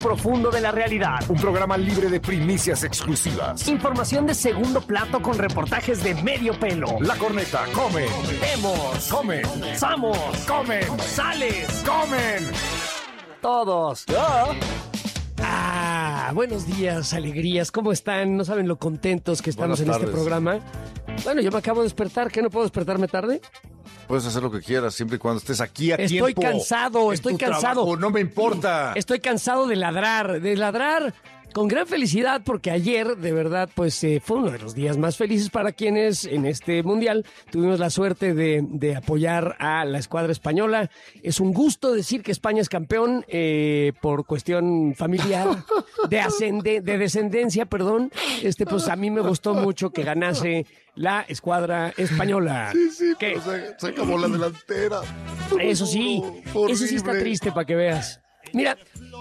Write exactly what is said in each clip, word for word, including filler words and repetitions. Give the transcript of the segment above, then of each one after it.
Profundo de la realidad. Un programa libre de primicias exclusivas. Información de segundo plato con reportajes de medio pelo. La Corneta, comen. Vemos. Comen. Samos. Comen. Sales. Comen. Todos. ¿Ah? Ah, buenos días, alegrías. ¿Cómo están? ¿No saben lo contentos que estamos en este programa? Bueno, yo me acabo de despertar. ¿Qué, no puedo despertarme tarde? Puedes hacer lo que quieras, siempre y cuando estés aquí a estoy tiempo. Cansado, estoy cansado, trabajo, no me importa. Estoy cansado de ladrar, de ladrar con gran felicidad, porque ayer, de verdad, pues eh, fue uno de los días más felices para quienes en este Mundial tuvimos la suerte de, de apoyar a la escuadra española. Es un gusto decir que España es campeón eh, por cuestión familiar, de, ascende, de descendencia, perdón. Este, pues a mí me gustó mucho que ganase la escuadra española. Sí, sí, ¿Qué? pero se, se acabó la delantera. Eso sí, Horrible. Eso sí está triste para que veas. Mira,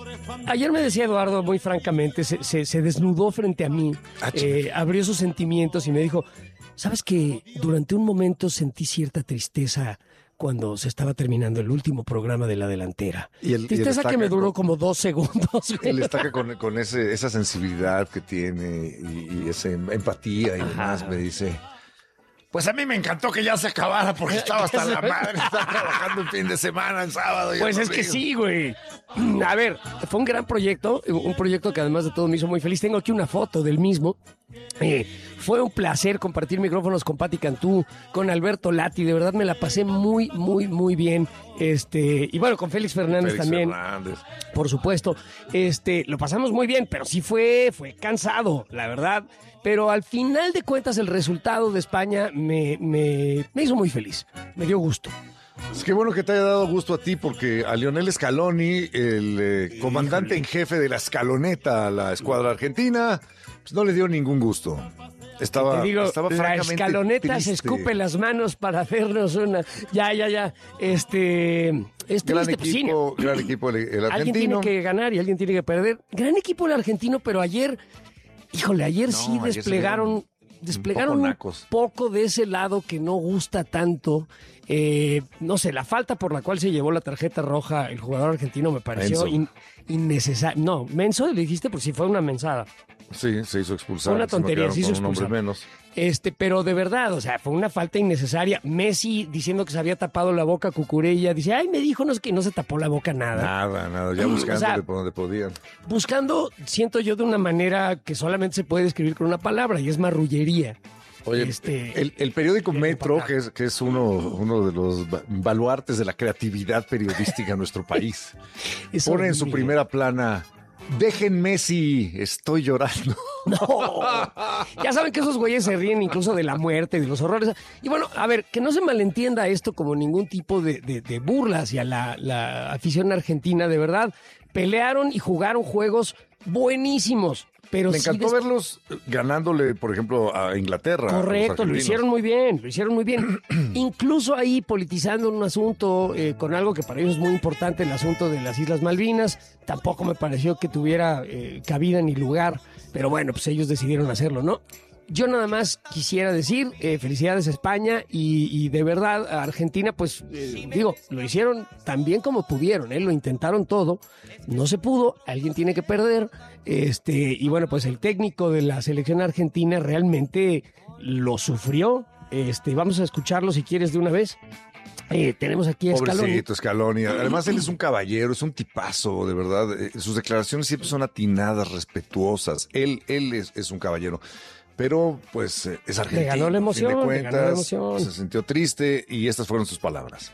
ayer me decía Eduardo muy francamente, se, se, se desnudó frente a mí, eh, abrió sus sentimientos y me dijo, ¿sabes que durante un momento sentí cierta tristeza cuando se estaba terminando el último programa de la delantera? Y el, tristeza y el que me duró como dos segundos. Él destaca con, con ese, esa sensibilidad que tiene y, y esa empatía y demás, me dice... Pues a mí me encantó que ya se acabara porque estaba hasta la madre, estaba trabajando el fin de semana, el sábado. Y pues es que sí, güey. A ver, fue un gran proyecto, un proyecto que además de todo me hizo muy feliz. Tengo aquí una foto del mismo. Eh, fue un placer compartir micrófonos con Pati Cantú, con Alberto Lati. De verdad me la pasé muy, muy, muy bien. Este, y bueno, con Félix Fernández Félix también. Fernández. Por supuesto. Este, lo pasamos muy bien, pero sí fue, fue cansado, la verdad. Pero al final de cuentas el resultado de España me, me, me hizo muy feliz. Me dio gusto. Es que bueno que te haya dado gusto a ti, porque a Lionel Scaloni, el eh, comandante en jefe de la escaloneta a la escuadra argentina, pues no le dio ningún gusto. Estaba, te digo, estaba la francamente escaloneta triste. Se escupe las manos para hacernos una... Ya, ya, ya. Este... Es gran triste, equipo, pues, sí. gran equipo el, el argentino. Alguien tiene que ganar y alguien tiene que perder. Gran equipo el argentino, pero ayer... Híjole, ayer no, sí ayer desplegaron... Desplegaron un, poco, un poco de ese lado que no gusta tanto. Eh, no sé, la falta por la cual se llevó la tarjeta roja el jugador argentino me pareció in, innecesaria. No, menso le dijiste, pues sí fue una mensada. Sí, se hizo expulsar. Una tontería, se hizo expulsar. Un hombre menos. Este, pero de verdad, o sea, fue una falta innecesaria. Messi diciendo que se había tapado la boca, Cucurella dice, ay, me dijo no, es que no se tapó la boca nada. Nada, nada, ya buscando o sea, por donde podían. Buscando, siento yo, de una manera que solamente se puede describir con una palabra, y es marrullería. Oye, este, el, el periódico Metro, que es, que es uno, uno de los baluartes de la creatividad periodística en nuestro país, pone en su primera plana: dejen Messi, estoy llorando. No, ya saben que esos güeyes se ríen incluso de la muerte, de los horrores. Y bueno, a ver, que no se malentienda esto como ningún tipo de, de, de burla hacia la, la afición argentina, de verdad. Pelearon y jugaron juegos buenísimos. Pero me encantó sí des... verlos ganándole, por ejemplo, a Inglaterra. Correcto, a lo hicieron muy bien, lo hicieron muy bien. Incluso ahí politizando un asunto eh, con algo que para ellos es muy importante, el asunto de las Islas Malvinas. Tampoco me pareció que tuviera eh, cabida ni lugar, pero bueno, pues ellos decidieron hacerlo, ¿no? Yo nada más quisiera decir eh, felicidades a España y, y de verdad a Argentina, pues eh, digo, lo hicieron tan bien como pudieron, ¿eh? Lo intentaron todo, no se pudo, alguien tiene que perder, este y bueno, pues el técnico de la selección argentina realmente lo sufrió. Este, vamos a escucharlo si quieres de una vez. Eh, tenemos aquí a Scaloni. Pobrecito Scaloni. Además, él es un caballero, es un tipazo, de verdad. Eh, sus declaraciones siempre son atinadas, respetuosas. Él, él es, es un caballero. Pero, pues, es argentino. Le ganó la emoción, a fin de le cuentas, ganó la emoción. Se sintió triste y estas fueron sus palabras.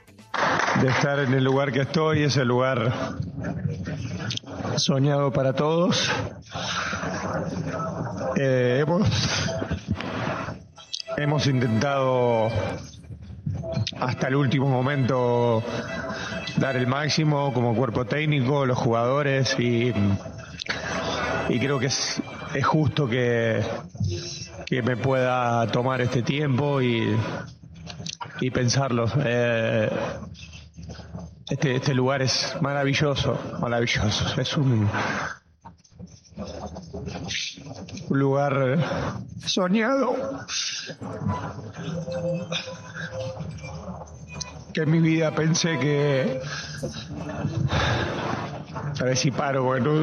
De estar en el lugar que estoy, ese lugar soñado para todos. Eh, hemos, hemos intentado hasta el último momento dar el máximo como cuerpo técnico, los jugadores, y, y creo que es, es justo que, que me pueda tomar este tiempo y, y pensarlo. Eh, este, este lugar es maravilloso, maravilloso. Es un, un lugar soñado que en mi vida pensé que... A ver si paro, bueno.